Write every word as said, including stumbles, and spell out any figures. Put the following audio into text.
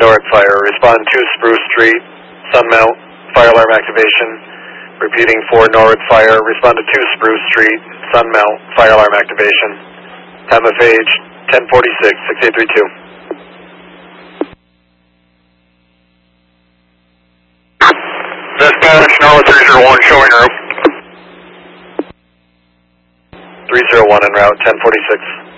Norwood Fire, respond to Spruce Street, Sunmount, fire alarm activation. Repeating for Norwood Fire, respond to two Spruce Street, Sunmount, fire alarm activation. Time of age, ten forty-six, six eight three two. Dispatch, Norwood three zero one, showing route. three zero one en route, ten forty-six.